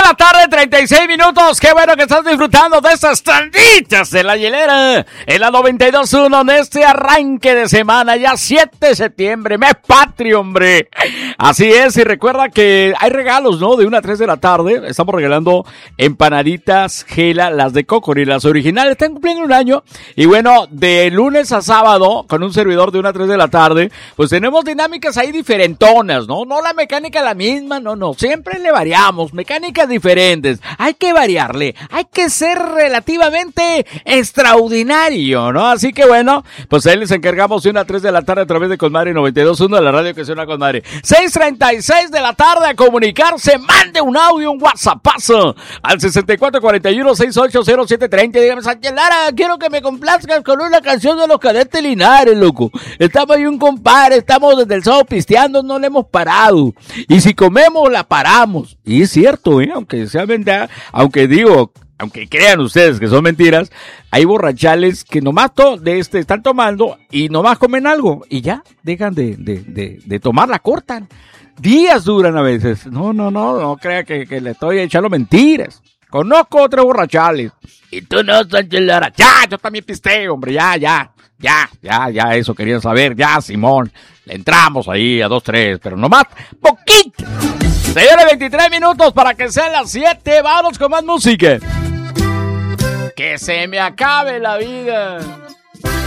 la tarde, 36 minutos. Qué bueno que estás disfrutando de estas tanditas de la hielera en la 92.1 en este arranque de semana, ya 7 de septiembre, mes patrio, hombre. Así es, y recuerda que hay regalos, ¿no? De 1 a 3 de la tarde, estamos regalando empanaditas Gela, las de Cocori, las originales, están cumpliendo un año. Y bueno, de lunes a sábado, con un servidor de 1 a 3 de la tarde, pues tenemos dinámicas ahí diferentonas, ¿no? No la mecánica la misma, no, siempre le variamos, mecánicas diferentes, hay que variarle, hay que ser relativamente extraordinario, ¿no? Así que bueno, pues ahí les encargamos de 1 a 3 de la tarde a través de Conmadre 92.1 de la radio que suena Conmadre. 6:36 de la tarde a comunicarse, mande un audio, un WhatsAppazo al 6441-680730. Dígame, Sánchez Lara, quiero que me complazcas con una canción de los Cadetes Linares, loco. Estamos ahí un compadre, estamos desde el sábado pisteando, no le hemos parado. Y si comemos, la paramos. Y es cierto, aunque sea verdad, aunque crean ustedes que son mentiras, hay borrachales que nomás están tomando y nomás comen algo y ya dejan de tomar, la cortan. Días duran a veces. No crea que le estoy echando mentiras. Conozco otros borrachales. Y tú no, Sánchez Lara. Ya, yo también pisteo, hombre, ya, eso querían saber, ya, Simón. Le entramos ahí a 2-3, pero nomás poquito. Señores, 23 minutos para que sean las 7. Vamos con más música. Que se me acabe la vida.